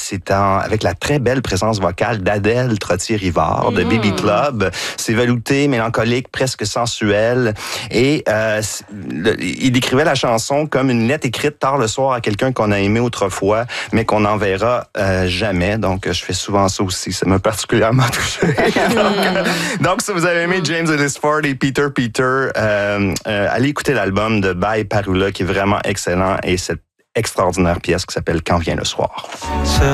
c'est avec la très belle présence vocale d'Adèle Trottier-Rivard de Baby Club. C'est velouté, mélancolique, presque sensuel. Et il décrivait la chanson comme une lettre écrite tard le soir à quelqu'un qu'on a aimé autrefois, mais qu'on n'enverra jamais. Donc, je fais souvent ça aussi. Ça m'a particulièrement touché. donc, si vous avez aimé James Ellis Ford et Peter, allez écouter l'album de Bye Parula qui est vraiment excellent et cette extraordinaire pièce qui s'appelle Quand vient le soir.